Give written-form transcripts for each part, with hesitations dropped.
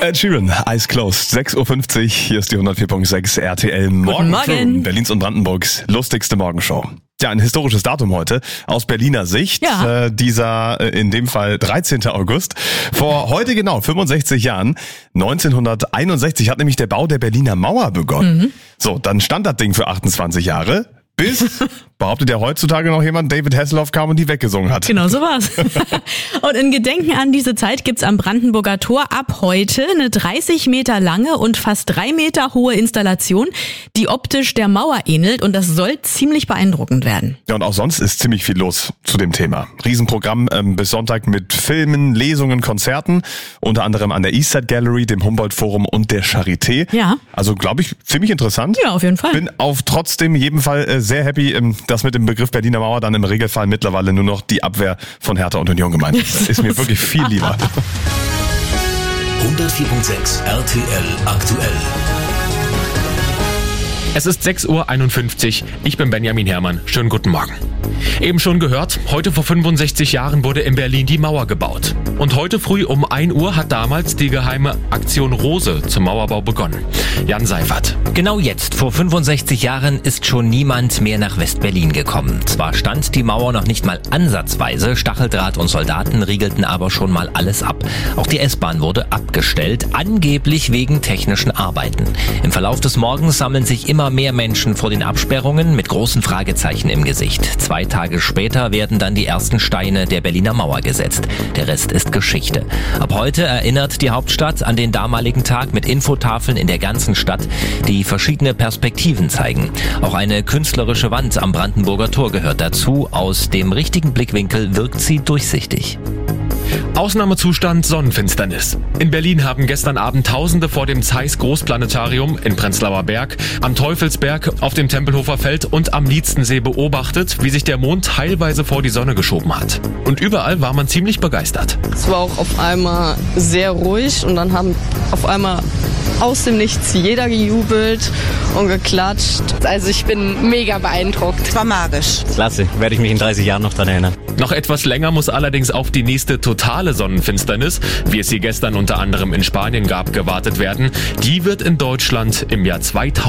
Ed Sheeran, Eyes Closed, 6.50 Uhr, hier ist die 104.6 RTL Morgen. Berlins und Brandenburgs lustigste Morgenshow. Ja, ein historisches Datum heute aus Berliner Sicht. Ja. Dieser in dem Fall 13. August. Vor heute genau 65 Jahren, 1961, hat nämlich der Bau der Berliner Mauer begonnen. So, dann stand das Ding für 28 Jahre. Bis, behauptet ja heutzutage noch jemand, David Hasselhoff kam und die weggesungen hat. Genau so war's. Und in Gedenken an diese Zeit gibt's am Brandenburger Tor ab heute eine 30 Meter lange und fast 3 Meter hohe Installation, die optisch der Mauer ähnelt, und das soll ziemlich beeindruckend werden. Ja, und auch sonst ist ziemlich viel los zu dem Thema. Riesenprogramm bis Sonntag mit Filmen, Lesungen, Konzerten, unter anderem an der Eastside Gallery, dem Humboldt Forum und der Charité. Ja. Also glaube ich ziemlich interessant. Ja, auf jeden Fall. Bin auf trotzdem jeden Fall sehr happy, dass mit dem Begriff Berliner Mauer dann im Regelfall mittlerweile nur noch die Abwehr von Hertha und Union gemeint ist. Ist mir wirklich viel lieber. 104.6 RTL aktuell. Es ist 6.51 Uhr, ich bin Benjamin Herrmann. Schönen guten Morgen. Eben schon gehört, heute vor 65 Jahren wurde in Berlin die Mauer gebaut. Und heute früh um 1 Uhr hat damals die geheime Aktion Rose zum Mauerbau begonnen. Jan Seifert. Genau jetzt, vor 65 Jahren, ist schon niemand mehr nach West-Berlin gekommen. Zwar stand die Mauer noch nicht mal ansatzweise, Stacheldraht und Soldaten riegelten aber schon mal alles ab. Auch die S-Bahn wurde abgestellt, angeblich wegen technischen Arbeiten. Im Verlauf des Morgens sammeln sich immer mehr Menschen vor den Absperrungen mit großen Fragezeichen im Gesicht. 2 Tage später werden dann die ersten Steine der Berliner Mauer gesetzt. Der Rest ist Geschichte. Ab heute erinnert die Hauptstadt an den damaligen Tag mit Infotafeln in der ganzen Stadt, die verschiedene Perspektiven zeigen. Auch eine künstlerische Wand am Brandenburger Tor gehört dazu. Aus dem richtigen Blickwinkel wirkt sie durchsichtig. Ausnahmezustand Sonnenfinsternis. In Berlin haben gestern Abend Tausende vor dem Zeiss Großplanetarium in Prenzlauer Berg, am Teufelsberg, auf dem Tempelhofer Feld und am Lietzensee beobachtet, wie sich der Mond teilweise vor die Sonne geschoben hat. Und überall war man ziemlich begeistert. Es war auch auf einmal sehr ruhig und dann haben auf einmal aus dem Nichts jeder gejubelt und geklatscht. Also ich bin mega beeindruckt. Es war magisch. Klasse, werde ich mich in 30 Jahren noch dran erinnern. Noch etwas länger muss allerdings auf die nächste totale Sonnenfinsternis, wie es sie gestern unter anderem in Spanien gab, gewartet werden. Die wird in Deutschland im Jahr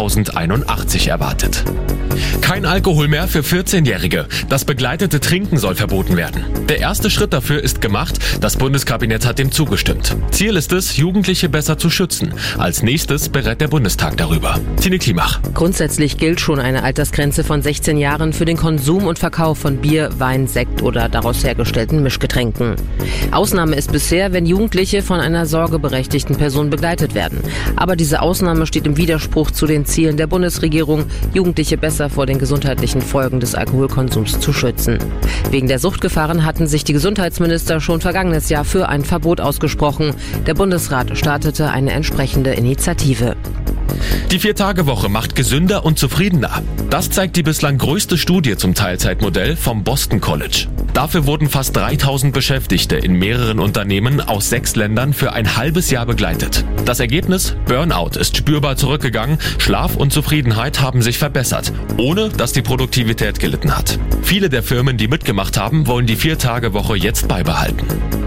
2081 erwartet. Kein Alkohol mehr für 14-Jährige. Das begleitete Trinken soll verboten werden. Der erste Schritt dafür ist gemacht. Das Bundeskabinett hat dem zugestimmt. Ziel ist es, Jugendliche besser zu schützen. Als nächstes berät der Bundestag darüber. Tine Klimach. Grundsätzlich gilt schon eine Altersgrenze von 16 Jahren für den Konsum und Verkauf von Bier, Wein, Sekt oder daraus hergestellten Mischgetränken. Ausnahme ist bisher, wenn Jugendliche von einer sorgeberechtigten Person begleitet werden. Aber diese Ausnahme steht im Widerspruch zu den Zielen der Bundesregierung, Jugendliche besser vor den gesundheitlichen Folgen des Alkoholkonsums zu schützen. Wegen der Suchtgefahren hatten sich die Gesundheitsminister schon vergangenes Jahr für ein Verbot ausgesprochen. Der Bundesrat startete eine entsprechende Initiative. Die 4-Tage-Woche macht gesünder und zufriedener. Das zeigt die bislang größte Studie zum Teilzeitmodell vom Boston College. Dafür wurden fast 3000 Beschäftigte in mehreren Unternehmen aus 6 Ländern für ein halbes Jahr begleitet. Das Ergebnis? Burnout ist spürbar zurückgegangen, Schlaf und Zufriedenheit haben sich verbessert, ohne dass die Produktivität gelitten hat. Viele der Firmen, die mitgemacht haben, wollen die 4-Tage-Woche jetzt beibehalten.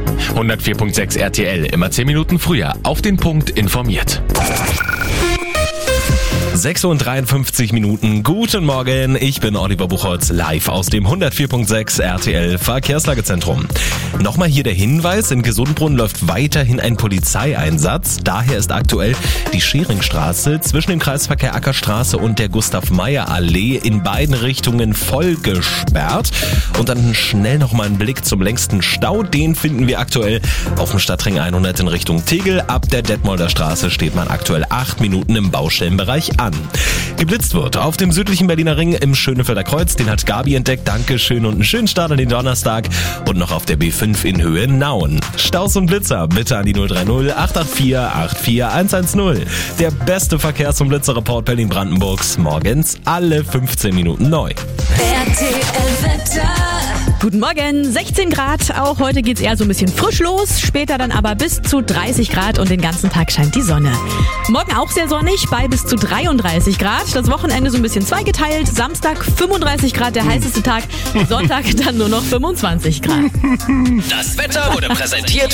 104.6 RTL, immer 10 Minuten früher, auf den Punkt informiert. 6:53 Minuten. Guten Morgen, ich bin Oliver Buchholz, live aus dem 104.6 RTL Verkehrslagezentrum. Nochmal hier der Hinweis, in Gesundbrunnen läuft weiterhin ein Polizeieinsatz. Daher ist aktuell die Scheringstraße zwischen dem Kreisverkehr Ackerstraße und der Gustav-Meyer-Allee in beiden Richtungen voll gesperrt. Und dann schnell nochmal ein Blick zum längsten Stau. Den finden wir aktuell auf dem Stadtring 100 in Richtung Tegel. Ab der Detmolder Straße steht man aktuell 8 Minuten im Baustellenbereich an. Geblitzt wird auf dem südlichen Berliner Ring im Schönefelder Kreuz. Den hat Gabi entdeckt. Dankeschön und einen schönen Start an den Donnerstag. Und noch auf der B5 in Höhe Nauen. Staus und Blitzer bitte an die 030 884 84110. Der beste Verkehrs- und Blitzerreport Berlin-Brandenburgs. Morgens alle 15 Minuten neu. Guten Morgen, 16 Grad. Auch heute geht's eher so ein bisschen frisch los. Später dann aber bis zu 30 Grad und den ganzen Tag scheint die Sonne. Morgen auch sehr sonnig bei bis zu 33 Grad. Das Wochenende so ein bisschen zweigeteilt. Samstag 35 Grad, der heißeste Tag. Sonntag dann nur noch 25 Grad. Das Wetter wurde präsentiert